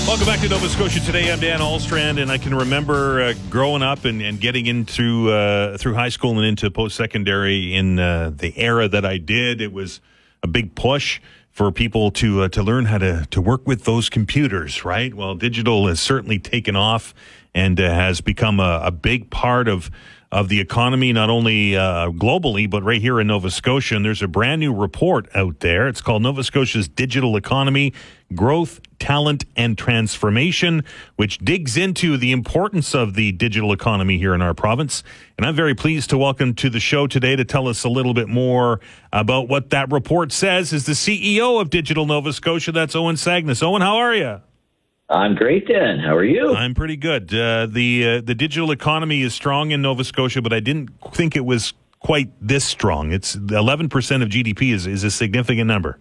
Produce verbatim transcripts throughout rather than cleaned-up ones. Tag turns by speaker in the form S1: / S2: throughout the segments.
S1: Welcome back to Nova Scotia Today. I'm Dan Alstrand, and I can remember uh, growing up and, and getting into uh, through high school and into post-secondary in uh, the era that I did. It was a big push for people to uh, to learn how to, to work with those computers, right? Well, digital has certainly taken off and uh, has become a, a big part of of the economy, not only uh, globally, but right here in Nova Scotia. And there's a brand new report out there. It's called Nova Scotia's Digital Economy, Growth, Talent, and Transformation, which digs into the importance of the digital economy here in our province. And I'm very pleased to welcome to the show today to tell us a little bit more about what that report says is the C E O of Digital Nova Scotia. That's Owen Sagnus. Owen, how are you?
S2: I'm great, Dan. How are you?
S1: I'm pretty good. Uh, the uh, the digital economy is strong in Nova Scotia, but I didn't think it was quite this strong. It's eleven percent of G D P is, is a significant number.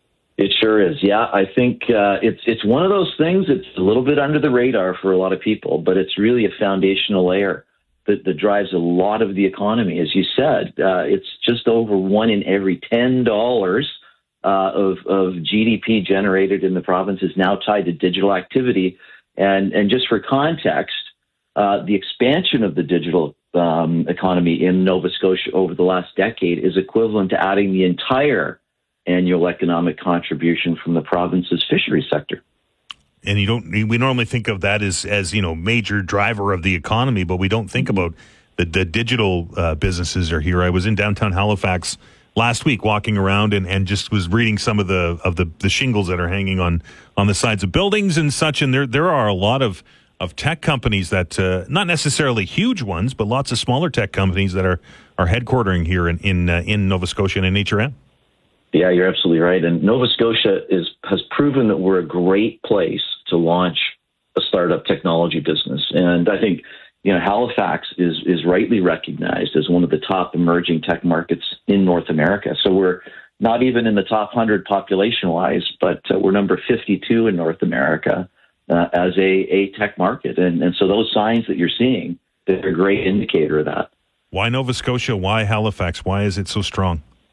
S2: It sure is. Yeah, I think uh, it's it's one of those things that's a little bit under the radar for a lot of people, but it's really a foundational layer that, that drives a lot of the economy. As you said, uh, it's just over one in every ten dollars Uh, of, of G D P generated in the province is now tied to digital activity. And, and just for context, uh, the expansion of the digital um, economy in Nova Scotia over the last decade is equivalent to adding the entire annual economic contribution from the province's fisheries sector.
S1: And you don't, we normally think of that as, as, you know, major driver of the economy, but we don't think about the, the digital uh, businesses are here. I was in downtown Halifax last week walking around and, and just was reading some of the of the, the shingles that are hanging on, on the sides of buildings and such. And there there are a lot of, of tech companies that, uh, not necessarily huge ones, but lots of smaller tech companies that are, are headquartering here in in, uh, in Nova Scotia and in H R M.
S2: Yeah, you're absolutely right. And Nova Scotia is has proven that we're a great place to launch a startup technology business. And I think You know, Halifax is is rightly recognized as one of the top emerging tech markets in North America. So we're not even in the top one hundred population-wise, but uh, we're number fifty-two in North America uh, as a, a tech market. And, and so those signs that you're seeing, they're a great indicator of that.
S1: Why Nova Scotia? Why Halifax? Why is it so strong?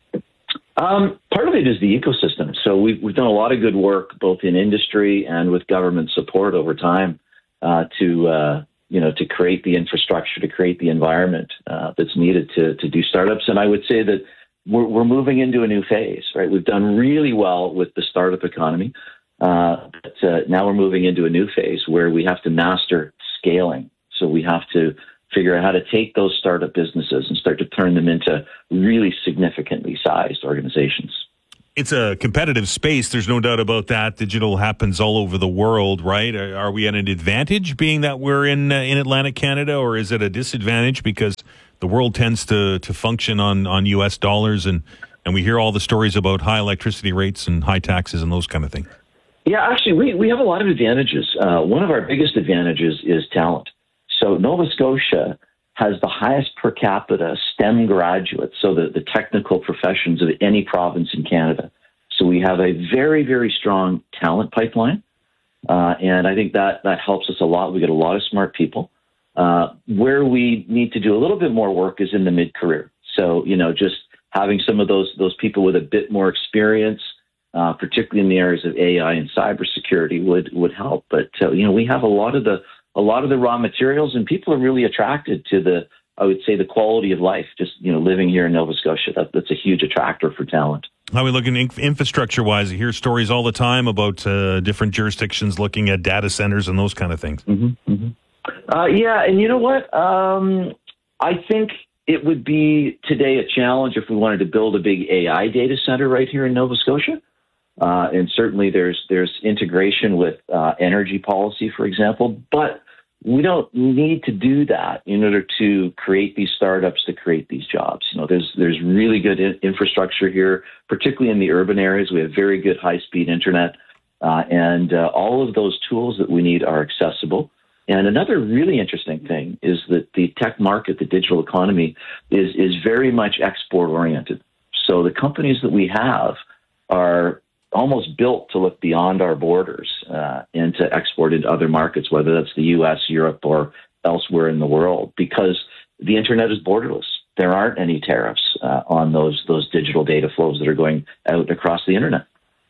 S2: Um, part of it is the ecosystem. So we've, we've done a lot of good work, both in industry and with government support over time uh, to uh, you know, to create the infrastructure, to create the environment uh, that's needed to to do startups. And I would say that we're, we're moving into a new phase, right? We've done really well with the startup economy, uh, but uh, now we're moving into a new phase where we have to master scaling. So we have to figure out how to take those startup businesses and start to turn them into really significantly sized organizations.
S1: It's a competitive space. There's no doubt about that. Digital happens all over the world, right? Are we at an advantage being that we're in uh, in Atlantic Canada, or is it a disadvantage because the world tends to, to function on, on U S dollars and, and we hear all the stories about high electricity rates and high taxes and those kind of things?
S2: Yeah, actually, we, we have a lot of advantages. Uh, one of our biggest advantages is talent. So Nova Scotia has the highest per capita STEM graduates, so the, the technical professions of any province in Canada. So we have a very, very strong talent pipeline, uh, and I think that, that helps us a lot. We get a lot of smart people. Uh, where we need to do a little bit more work is in the mid-career. So, you know, just having some of those those people with a bit more experience, uh, particularly in the areas of A I and cybersecurity, would would help. But, uh, you know, we have a lot of the a lot of the raw materials, and people are really attracted to the, I would say, the quality of life, just, you know, living here in Nova Scotia. That, that's a huge attractor for talent.
S1: How are we looking in- infrastructure-wise? I hear stories all the time about uh, different jurisdictions looking at data centers and those kind of things.
S2: Mm-hmm, mm-hmm. Uh, yeah, and you know what? Um, I think it would be today a challenge if we wanted to build a big A I data center right here in Nova Scotia. Uh, and certainly there's there's integration with uh, energy policy, for example, but we don't need to do that in order to create these startups, to create these jobs. You know, there's there's really good in- infrastructure here, particularly in the urban areas. We have very good high-speed internet, uh, and uh, all of those tools that we need are accessible. And another really interesting thing is that the tech market, the digital economy, is is very much export-oriented. So the companies that we have are almost built to look beyond our borders uh, and to export into other markets, whether that's the U S, Europe, or elsewhere in the world, because the internet is borderless. There aren't any tariffs uh, on those those digital data flows that are going out across the internet.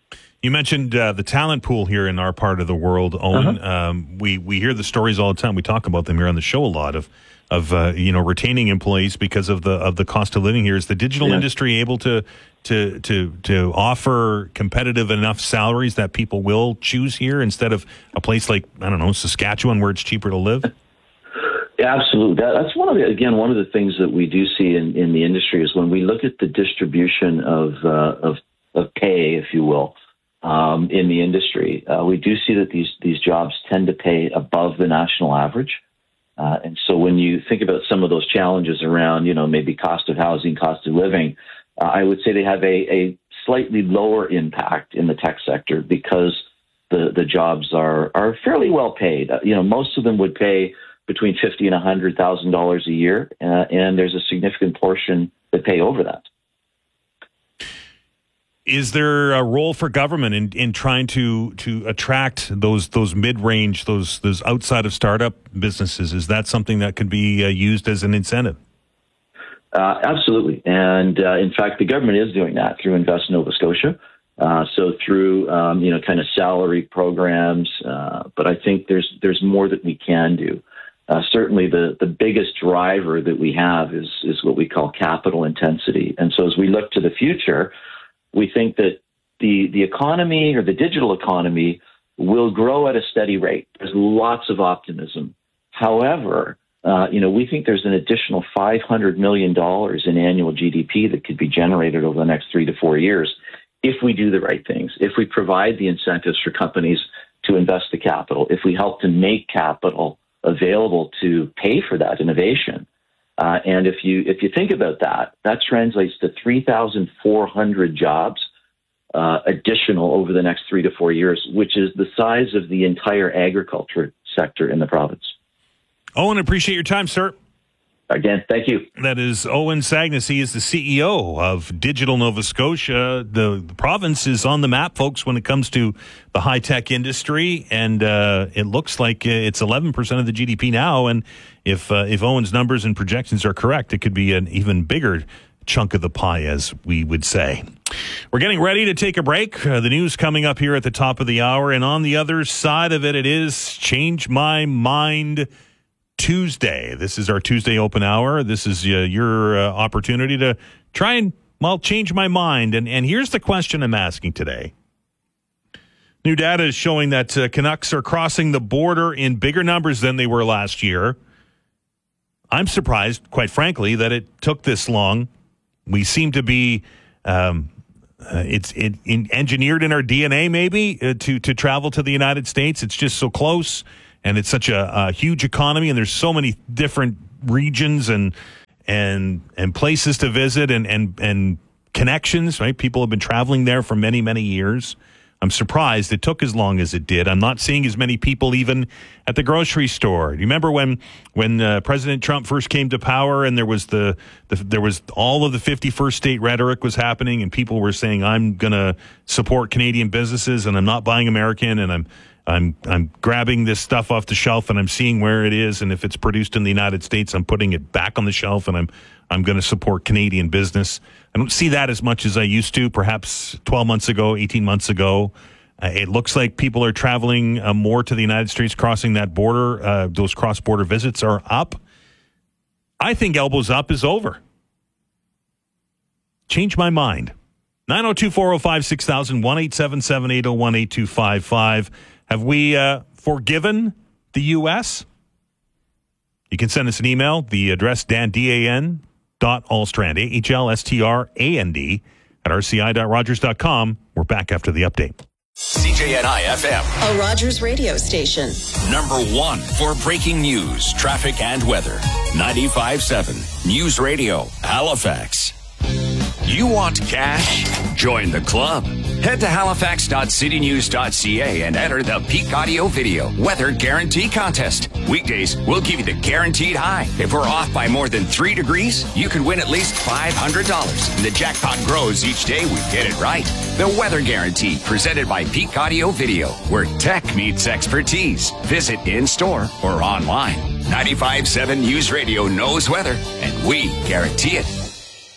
S1: You mentioned uh, the talent pool here in our part of the world, Owen. Uh-huh. Um, we we hear the stories all the time. We talk about them here on the show a lot of of uh, you know retaining employees because of the of the cost of living here. Is the digital yeah. industry able to to to to offer competitive enough salaries that people will choose here instead of a place like, I don't know, Saskatchewan, where it's cheaper to live?
S2: Yeah, absolutely. That, that's one of the, again, one of the things that we do see in, in the industry is when we look at the distribution of uh, of, of pay, if you will, um, in the industry, uh, we do see that these these jobs tend to pay above the national average. Uh, and so when you think about some of those challenges around, you know, maybe cost of housing, cost of living, uh, I would say they have a, a slightly lower impact in the tech sector because the, the jobs are, are fairly well paid. Uh, you know, most of them would pay between fifty and one hundred thousand dollars a year, uh, and there's a significant portion that pay over that.
S1: Is there a role for government in, in trying to to attract those those mid range, those those outside of startup businesses? Is that something that could be uh, used as an incentive?
S2: Uh, absolutely, and uh, in fact, the government is doing that through Invest Nova Scotia. Uh, so through um, you know kind of salary programs, uh, but I think there's there's more that we can do. Uh, certainly, the the biggest driver that we have is is what we call capital intensity, and so as we look to the future, we think that the the economy or the digital economy will grow at a steady rate. There's lots of optimism. However, uh, you know, we think there's an additional five hundred million dollars in annual G D P that could be generated over the next three to four years if we do the right things, if we provide the incentives for companies to invest the capital, if we help to make capital available to pay for that innovation. Uh, and if you if you think about that, that translates to three thousand four hundred jobs uh, additional over the next three to four years, which is the size of the entire agriculture sector in the province.
S1: Owen, appreciate your time, sir.
S2: Again, thank you.
S1: That is Owen Sagness. He is the C E O of Digital Nova Scotia. The, the province is on the map, folks, when it comes to the high-tech industry, and uh, it looks like it's eleven percent of the G D P now, and if uh, if Owen's numbers and projections are correct, it could be an even bigger chunk of the pie, as we would say. We're getting ready to take a break. Uh, the news coming up here at the top of the hour, and on the other side of it, it is Change My Mind Tuesday. This is our Tuesday open hour. This is uh, your uh, opportunity to try and, well, change my mind. And, and here's the question I'm asking today. New data is showing that uh, Canucks are crossing the border in bigger numbers than they were last year. I'm surprised, quite frankly, that it took this long. We seem to be, um, uh, it's it, in, engineered in our D N A maybe uh, to, to travel to the United States. It's just so close. And it's such a, a huge economy, and there's so many different regions and and and places to visit and, and, and connections, right? People have been traveling there for many, many years. I'm surprised it took as long as it did. I'm not seeing as many people even at the grocery store. Do you remember when when uh, President Trump first came to power, and there was the, the there was all of the fifty-first state rhetoric was happening, and people were saying, I'm going to support Canadian businesses, and I'm not buying American, and I'm I'm I'm grabbing this stuff off the shelf, and I'm seeing where it is, and if it's produced in the United States, I'm putting it back on the shelf, and I'm I'm going to support Canadian business. I don't see that as much as I used to, perhaps twelve months ago, eighteen months ago. Uh, it looks like people are traveling uh, more to the United States, crossing that border. Uh, those cross-border visits are up. I think elbows up is over. Change my mind. nine oh two, four oh five, six thousand, one eight seven seven, eight oh one, eight two five five. Have we uh, forgiven the U S? You can send us an email. The address, Dan, D A N, dot Alstrand, A H L S T R A N D, at R C I dot Rogers dot com. We're back after the update.
S3: C J N I F M,
S4: a Rogers radio station.
S3: Number one for breaking news, traffic, and weather. ninety-five point seven News Radio, Halifax. You want cash? Join the club. Head to halifax dot city news dot c a and enter the Peak Audio Video Weather Guarantee Contest. Weekdays, we'll give you the guaranteed high. If we're off by more than three degrees, you could win at least five hundred dollars. And the jackpot grows each day we get it right. The Weather Guarantee, presented by Peak Audio Video, where tech meets expertise. Visit in-store or online. ninety-five point seven News Radio knows weather, and we guarantee it.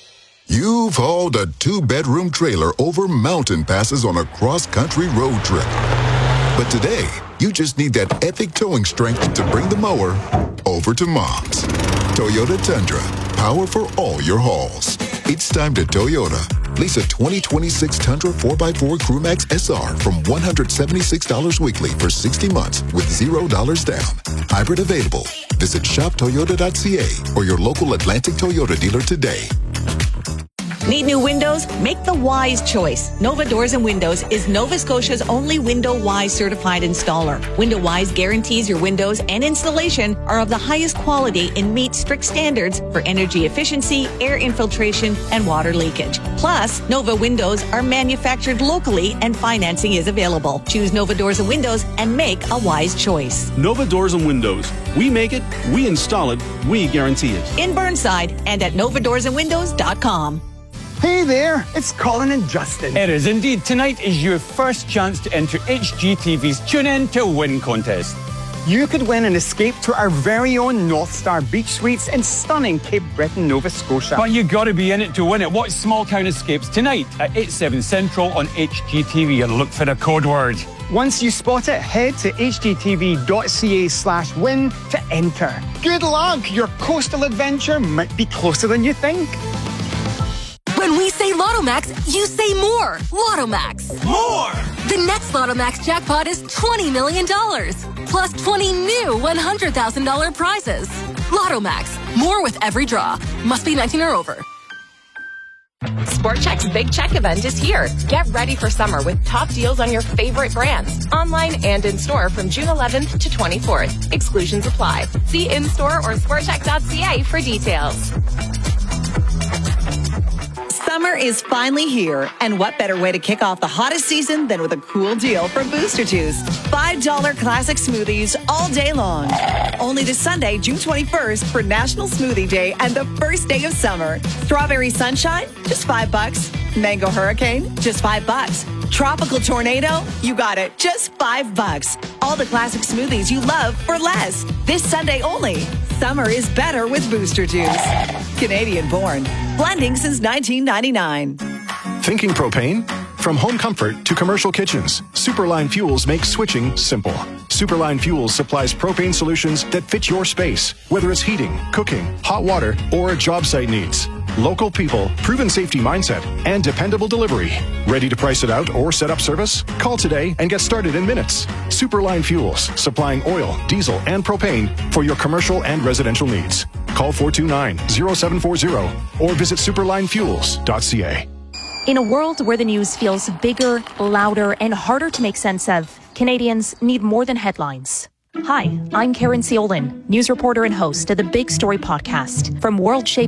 S5: You've hauled a two-bedroom trailer over mountain passes on a cross-country road trip. But today, you just need that epic towing strength to bring the mower over to Mom's. Toyota Tundra, power for all your hauls. It's time to Toyota. Lease a twenty twenty-six Tundra four by four Crewmax S R from one hundred seventy-six dollars weekly for sixty months with zero dollars down. Hybrid available. Visit shop toyota dot c a or your local Atlantic Toyota dealer today.
S6: Need new windows? Make the wise choice. Nova Doors and Windows is Nova Scotia's only Window Wise certified installer. Window Wise guarantees your windows and installation are of the highest quality and meet strict standards for energy efficiency, air infiltration, and water leakage. Plus, Nova Windows are manufactured locally and financing is available. Choose Nova Doors and Windows and make a wise choice.
S7: Nova Doors and Windows. We make it, we install it, we guarantee it.
S6: In Burnside and at nova doors and windows dot com.
S8: Hey there, it's Colin and Justin.
S9: It is indeed. Tonight is your first chance to enter H G T V's Tune In to Win contest.
S8: You could win an escape to our very own North Star Beach Suites in stunning Cape Breton, Nova Scotia.
S9: But you got to be in it to win it. Watch Small Town Escapes tonight at eight, seven Central on H G T V and look for the code word.
S8: Once you spot it, head to h g t v dot c a slash win to enter. Good luck! Your coastal adventure might be closer than you think.
S10: When we say Lotto Max, you say more. Lotto Max.
S3: More!
S10: The next Lotto Max jackpot is twenty million dollars. Plus twenty new one hundred thousand dollars prizes. Lotto Max. More with every draw. Must be nineteen or over.
S11: Sport Chek's Big Check event is here. Get ready for summer with top deals on your favorite brands. Online and in-store from June eleventh to twenty-fourth. Exclusions apply. See in-store or sport chek dot c a for details.
S6: Summer is finally here, and what better way to kick off the hottest season than with a cool deal from Booster Juice. five dollar classic smoothies all day long. Only this Sunday, June twenty-first, for National Smoothie Day and the first day of summer. Strawberry Sunshine, just five bucks. Mango Hurricane, just five bucks. Tropical Tornado, you got it, just five bucks. All the classic smoothies you love for less. This Sunday only. Summer is better with Booster Juice. Canadian born. Blending since nineteen ninety-nine.
S12: Thinking propane? From home comfort to commercial kitchens, Superline Fuels makes switching simple. Superline Fuels supplies propane solutions that fit your space, whether it's heating, cooking, hot water, or job site needs. Local people, proven safety mindset, and dependable delivery. Ready to price it out or set up service? Call today and get started in minutes. Superline Fuels, supplying oil, diesel, and propane for your commercial and residential needs. Call four two nine, zero seven four zero or visit superline fuels dot c a.
S13: In a world where the news feels bigger, louder, and harder to make sense of, Canadians need more than headlines. Hi, I'm Karen Ciolin, news reporter and host of the Big Story podcast from World Shape.